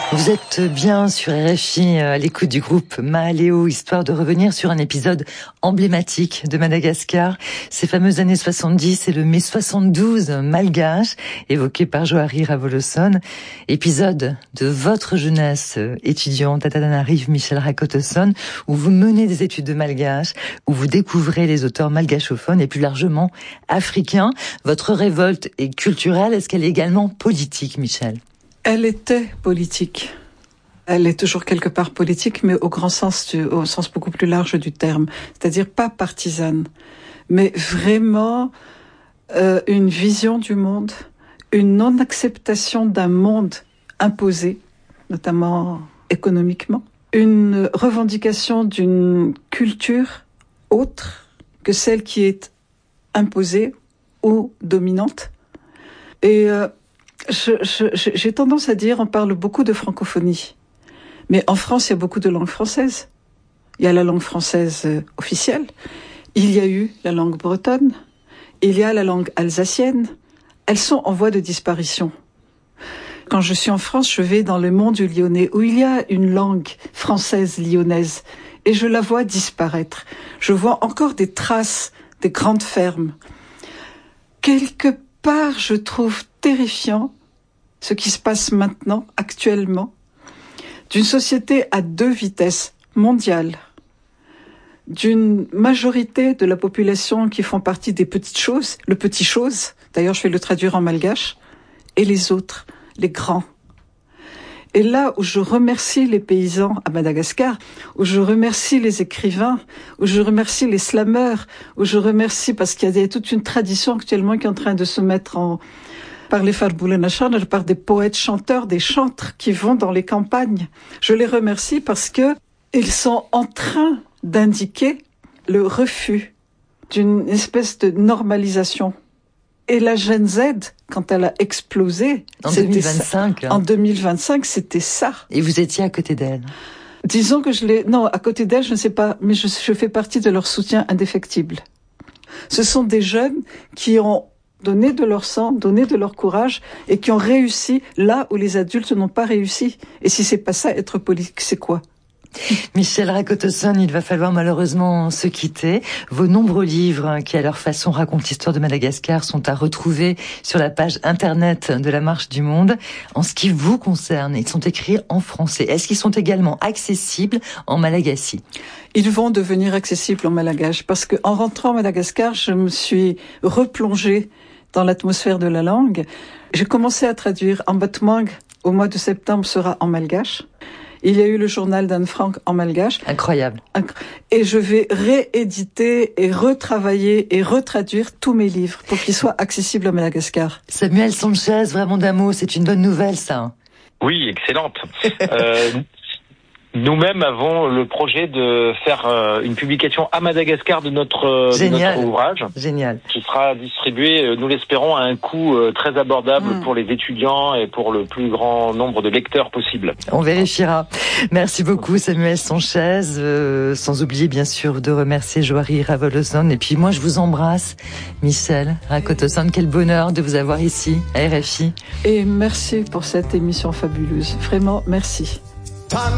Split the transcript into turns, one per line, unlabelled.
Vous êtes bien sur RFI à l'écoute du groupe Mahaléo, histoire de revenir sur un épisode emblématique de Madagascar, ces fameuses années 70 et le mai 72 malgache, évoqué par Johari Ravolosson. Épisode de votre jeunesse étudiante à Tananarive, Michel Rakotosson, où vous menez des études de malgache, où vous découvrez les auteurs malgachophones et plus largement africains. Votre révolte est culturelle, est-ce qu'elle est également politique, Michel ?
Elle était politique. Elle est toujours quelque part politique, mais au sens beaucoup plus large du terme. C'est-à-dire pas partisane, mais vraiment une vision du monde, une non-acceptation d'un monde imposé, notamment économiquement, une revendication d'une culture autre que celle qui est imposée ou dominante. Et j'ai tendance à dire, on parle beaucoup de francophonie. Mais en France, il y a beaucoup de langues françaises. Il y a la langue française officielle. Il y a eu la langue bretonne. Il y a la langue alsacienne. Elles sont en voie de disparition. Quand je suis en France, je vais dans le Mont du Lyonnais, où il y a une langue française lyonnaise. Et je la vois disparaître. Je vois encore des traces des grandes fermes. Quelque part, je trouve terrifiant ce qui se passe maintenant, actuellement, d'une société à 2 vitesses mondiales, d'une majorité de la population qui font partie des petites choses, le petit chose, d'ailleurs je vais le traduire en malgache, et les autres, les grands. Et là où je remercie les paysans à Madagascar, où je remercie les écrivains, où je remercie les slameurs, où je remercie, parce qu'il y a toute une tradition actuellement qui est en train de se mettre par les Farboulenachan, par des poètes chanteurs, des chantres qui vont dans les campagnes. Je les remercie parce que ils sont en train d'indiquer le refus d'une espèce de normalisation. Et la Gen Z, quand elle a explosé,
en 2025,
en 2025, c'était ça.
Et vous étiez à côté d'elle?
Disons que non, à côté d'elle, je ne sais pas, mais je fais partie de leur soutien indéfectible. Ce sont des jeunes qui ont donné de leur sang, donné de leur courage et qui ont réussi là où les adultes n'ont pas réussi. Et si c'est pas ça, être politique, c'est quoi?
Michel Rakotosson, il va falloir malheureusement se quitter. Vos nombreux livres qui, à leur façon, racontent l'histoire de Madagascar sont à retrouver sur la page internet de la Marche du Monde. En ce qui vous concerne, ils sont écrits en français. Est-ce qu'ils sont également accessibles en malagasy?
Ils vont devenir accessibles en malgache parce que en rentrant à Madagascar, je me suis replongée dans l'atmosphère de la langue. J'ai commencé à traduire. Ambatmang, au mois de septembre, sera en malgache. Il y a eu le journal d'Anne Frank en malgache.
Incroyable.
Et je vais rééditer et retravailler et retraduire tous mes livres pour qu'ils soient accessibles à Madagascar.
Samuel Sanchez, vraiment d'un mot, c'est une bonne nouvelle, ça.
Oui, excellente. Nous-mêmes avons le projet de faire une publication à Madagascar de notre ouvrage.
Génial.
Qui sera distribué, nous l'espérons, à un coût très abordable pour les étudiants et pour le plus grand nombre de lecteurs possible.
On vérifiera. Merci beaucoup Samuel Sanchez. Sans oublier bien sûr de remercier Johari Ravolosson. Et puis moi je vous embrasse, Michel Rakotosson. Quel bonheur de vous avoir ici à RFI.
Et merci pour cette émission fabuleuse. Vraiment, merci.